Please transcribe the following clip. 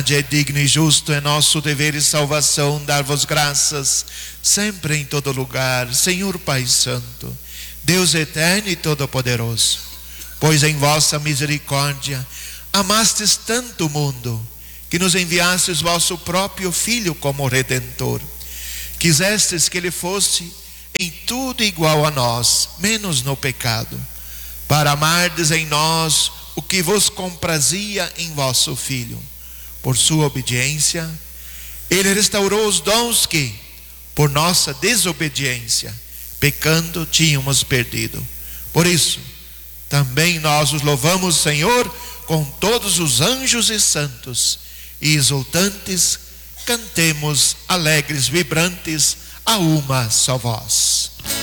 É digno e justo, é nosso dever e salvação dar-vos graças, sempre em todo lugar, Senhor Pai Santo, Deus eterno e todo-poderoso, pois em vossa misericórdia amastes tanto o mundo, que nos enviastes vosso próprio Filho como Redentor. Quisestes que ele fosse em tudo igual a nós, menos no pecado, para amardes em nós o que vos comprazia em vosso Filho. Por sua obediência, ele restaurou os dons que, por nossa desobediência, pecando, tínhamos perdido. Por isso, também nós os louvamos, Senhor, com todos os anjos e santos, e exultantes, cantemos alegres, vibrantes, a uma só voz.